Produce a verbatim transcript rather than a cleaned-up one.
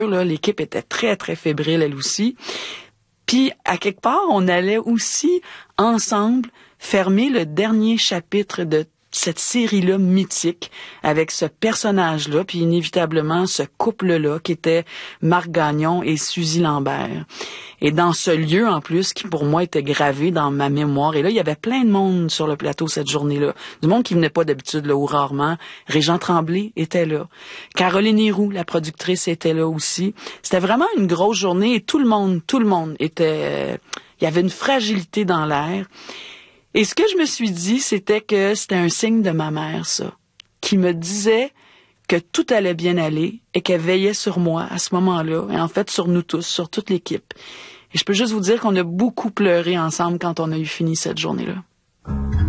là, l'équipe était très, très fébrile, elle aussi. Puis, à quelque part, on allait aussi, ensemble, fermer le dernier chapitre de cette série-là mythique avec ce personnage-là, puis inévitablement ce couple-là qui était Marc Gagnon et Suzy Lambert. Et dans ce lieu, en plus, qui pour moi était gravé dans ma mémoire, et là, il y avait plein de monde sur le plateau cette journée-là. Du monde qui venait pas d'habitude, là, ou rarement. Régent Tremblay était là. Caroline Héroux, la productrice, était là aussi. C'était vraiment une grosse journée et tout le monde, tout le monde était... Euh, il y avait une fragilité dans l'air. Et ce que je me suis dit, c'était que c'était un signe de ma mère, ça, qui me disait que tout allait bien aller et qu'elle veillait sur moi à ce moment-là, et en fait sur nous tous, sur toute l'équipe. Et je peux juste vous dire qu'on a beaucoup pleuré ensemble quand on a eu fini cette journée-là.